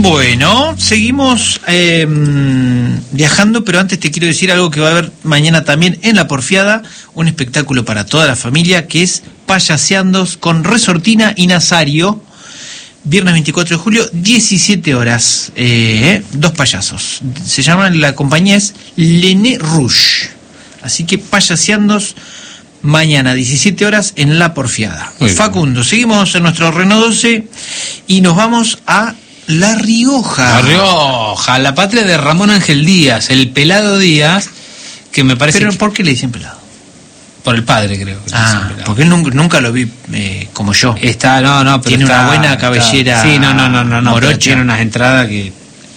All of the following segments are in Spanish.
Bueno, seguimos viajando, pero antes te quiero decir algo que va a haber mañana también en La Porfiada, un espectáculo para toda la familia que es Payaseando con Resortina y Nazario, viernes 24 de julio, 17 horas, 2 payasos. Se llaman, la compañía es Lené Rouge, así que Payaseando mañana, 17 horas en La Porfiada. Facundo, seguimos en nuestro Renault 12 y nos vamos a La Rioja. La Rioja, la patria de Ramón Ángel Díaz, el Pelado Díaz, que me parece... ¿Pero por qué le dicen pelado? Por el padre, creo. Porque él nunca lo vi como yo. Está, pero tiene una buena cabellera. Sí, no. Morocha. Tiene unas entradas que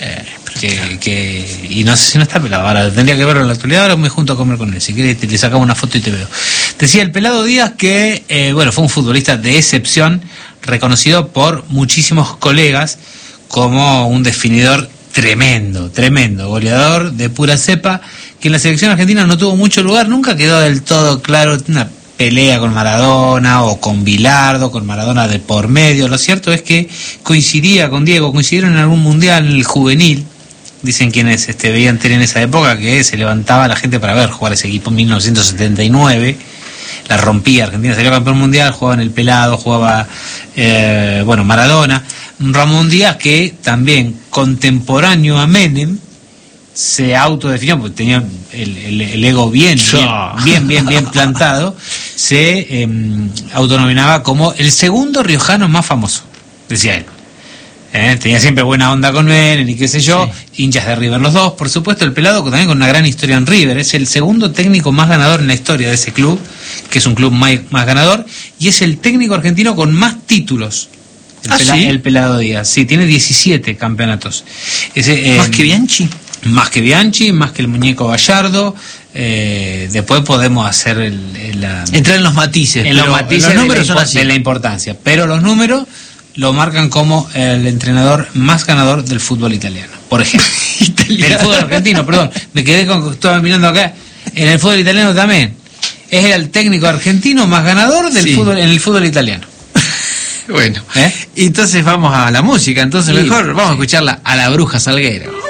y no sé si no está pelado. Ahora tendría que verlo en la actualidad. Ahora me junto a comer con él. Si quieres te sacamos una foto y te veo. Decía el Pelado Díaz que fue un futbolista de excepción, reconocido por muchísimos colegas como un definidor tremendo, goleador de pura cepa, que en la selección argentina no tuvo mucho lugar, nunca quedó del todo claro, una pelea con Maradona o con Bilardo, con Maradona de por medio. Lo cierto es que coincidía con Diego, coincidieron en algún mundial, en el juvenil. Dicen quienes veían tele en esa época que se levantaba la gente para ver jugar ese equipo en 1979. La rompía, Argentina salió campeón mundial, jugaba en el Pelado, jugaba Maradona. Ramón Díaz, que también contemporáneo a Menem, se autodefinió, porque tenía el ego bien plantado, se autonominaba como el segundo riojano más famoso, decía él. Tenía siempre buena onda con Menem y qué sé yo, sí. Hinchas de River los dos, por supuesto. El Pelado, que también con una gran historia en River, es el segundo técnico más ganador en la historia de ese club, que es un club más ganador, y es el técnico argentino con más títulos. El Pelado Díaz, sí, tiene 17 campeonatos. ¿Más que Bianchi? Más que Bianchi, más que el muñeco Gallardo. Después podemos hacer entrar en los matices. Los números de la importancia, pero los números lo marcan como el entrenador más ganador del fútbol italiano, por ejemplo. Del fútbol argentino, perdón. Me quedé con estaba mirando acá. En el fútbol italiano también. Es el técnico argentino más ganador del fútbol en el fútbol italiano. Bueno, entonces vamos a la música. Entonces mejor vamos a escucharla a la Bruja Salguero.